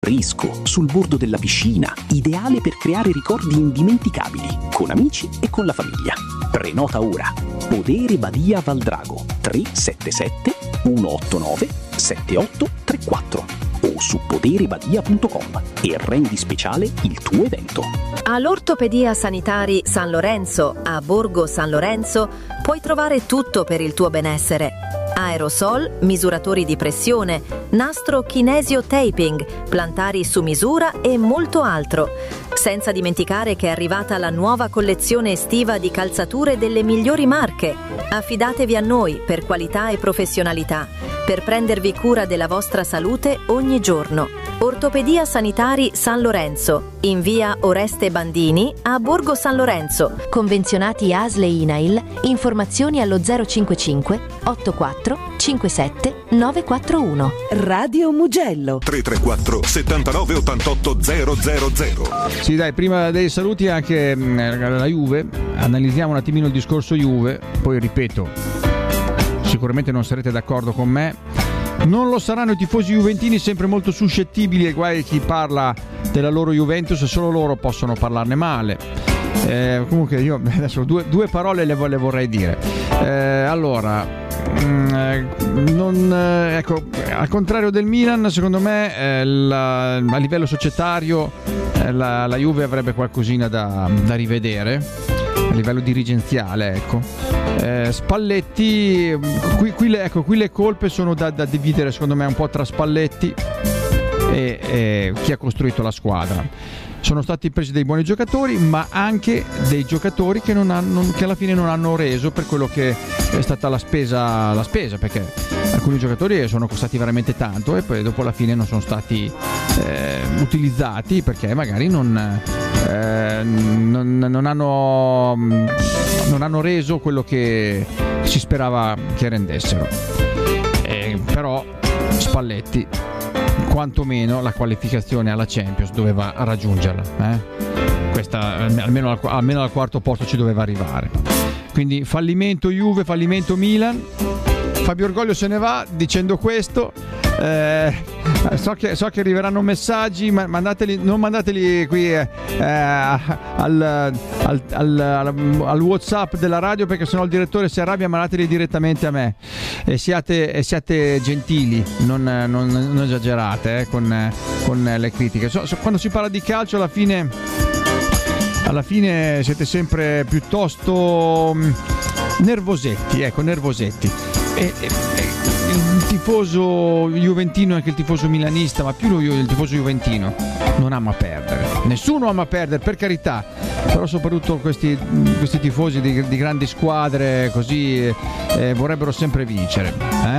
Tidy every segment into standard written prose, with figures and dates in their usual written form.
fresco, sul bordo della piscina, ideale per creare ricordi indimenticabili, con amici e con la famiglia. Prenota ora. Podere Badia Valdrago 377 189 7834 o su poderebadia.com e rendi speciale il tuo evento. All'Ortopedia Sanitari San Lorenzo, a Borgo San Lorenzo, puoi trovare tutto per il tuo benessere. Aerosol, misuratori di pressione, nastro kinesio taping, plantari su misura e molto altro. Senza dimenticare che è arrivata la nuova collezione estiva di calzature delle migliori marche. Affidatevi a noi per qualità e professionalità, per prendervi cura della vostra salute ogni giorno. Ortopedia Sanitari San Lorenzo, in via Oreste Bandini a Borgo San Lorenzo. Convenzionati ASL e INAIL. Informazioni allo 055 84 57 941. Radio Mugello 334 79 88 000. Sì, dai, prima dei saluti anche la Juve. Analizziamo un attimino il discorso Juve. Poi ripeto, sicuramente non sarete d'accordo con me. Non lo saranno i tifosi juventini, sempre molto suscettibili ai guai chi parla della loro Juventus, solo loro possono parlarne male. Comunque io adesso due parole le vorrei dire. Allora, ecco, al contrario del Milan, secondo me a livello societario la Juve avrebbe qualcosina da rivedere a livello dirigenziale, ecco. Spalletti, qui le colpe sono da dividere secondo me un po' tra Spalletti e chi ha costruito la squadra. Sono stati presi dei buoni giocatori, ma anche dei giocatori che alla fine non hanno reso per quello che è stata la spesa, perché alcuni giocatori sono costati veramente tanto e poi dopo alla fine non sono stati utilizzati perché magari non hanno reso quello che si sperava che rendessero. Però Spalletti quantomeno la qualificazione alla Champions doveva raggiungerla, questa almeno al quarto posto ci doveva arrivare. Quindi fallimento Juve, fallimento Milan. Fabio Orgoglio se ne va dicendo questo. So che arriveranno messaggi, ma non mandateli qui al WhatsApp della radio, perché sennò il direttore si arrabbia. Mandateli direttamente a me e siate gentili, non esagerate con le critiche. Quando si parla di calcio alla fine siete sempre piuttosto nervosetti, il tifoso juventino e anche il tifoso milanista, ma più il tifoso juventino non ama perdere. Nessuno ama perdere, per carità, però soprattutto questi tifosi di grandi squadre così vorrebbero sempre vincere.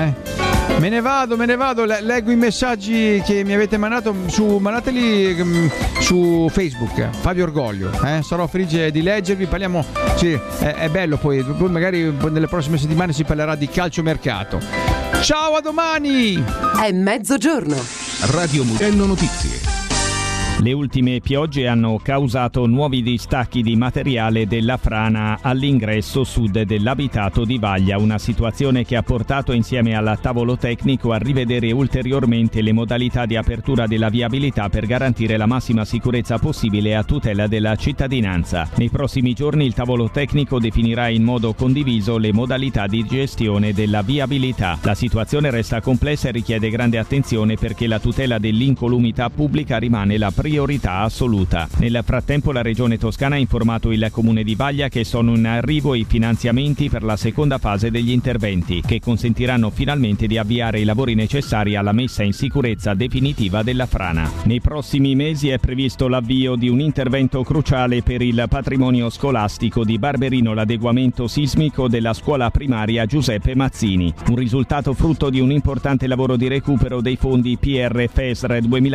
Me ne vado, leggo i messaggi che mi avete mandato mandateli su Facebook, Fabio Orgoglio, sarò felice di leggervi. Parliamo, sì, è bello, poi magari nelle prossime settimane si parlerà di calciomercato. Ciao, a domani! È mezzogiorno. Radio Mugello Notizie. Le ultime piogge hanno causato nuovi distacchi di materiale della frana all'ingresso sud dell'abitato di Vaglia, una situazione che ha portato insieme al tavolo tecnico a rivedere ulteriormente le modalità di apertura della viabilità per garantire la massima sicurezza possibile a tutela della cittadinanza. Nei prossimi giorni il tavolo tecnico definirà in modo condiviso le modalità di gestione della viabilità. La situazione resta complessa e richiede grande attenzione perché la tutela dell'incolumità pubblica rimane la priorità assoluta. Nel frattempo la Regione Toscana ha informato il Comune di Vaglia che sono in arrivo i finanziamenti per la seconda fase degli interventi, che consentiranno finalmente di avviare i lavori necessari alla messa in sicurezza definitiva della frana. Nei prossimi mesi è previsto l'avvio di un intervento cruciale per il patrimonio scolastico di Barberino, l'adeguamento sismico della scuola primaria Giuseppe Mazzini, un risultato frutto di un importante lavoro di recupero dei fondi PRFESR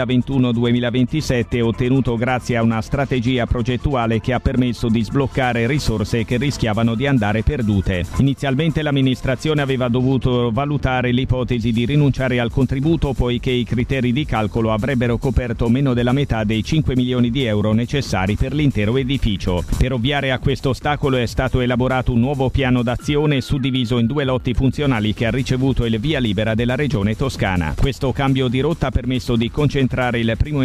2021-2027 ottenuto grazie a una strategia progettuale che ha permesso di sbloccare risorse che rischiavano di andare perdute. Inizialmente l'amministrazione aveva dovuto valutare l'ipotesi di rinunciare al contributo poiché i criteri di calcolo avrebbero coperto meno della metà dei 5 milioni di euro necessari per l'intero edificio. Per ovviare a questo ostacolo è stato elaborato un nuovo piano d'azione suddiviso in 2 lotti funzionali che ha ricevuto il via libera della Regione Toscana. Questo cambio di rotta ha permesso di concentrare il primo